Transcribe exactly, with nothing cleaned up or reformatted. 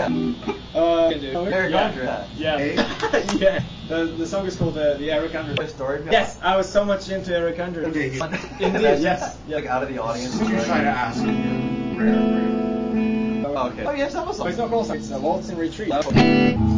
Uh, Eric yeah. Andre. Yeah. Yeah. The the song is called uh, the Eric Andre. Story. Yes, I was so much into Eric Andre. Okay, he- Indeed, That's yes. just, Yeah. Like out of the audience. Did you try to ask him? Rare, rare. Oh, okay. Oh yes, that was Oh, it's something. not called. It's a waltz in retreat.